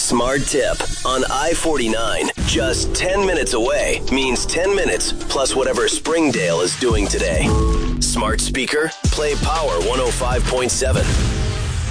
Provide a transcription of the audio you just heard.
Smart tip. On I-49, just 10 minutes away means 10 minutes plus whatever Springdale is doing today. Smart speaker, play Power 105.7.